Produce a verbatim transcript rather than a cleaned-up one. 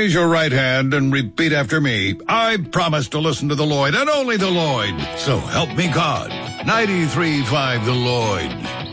Raise your right hand and repeat after me. I promise to listen to the Lloyd and only the Lloyd. So help me God. ninety-three point five The Lloyd.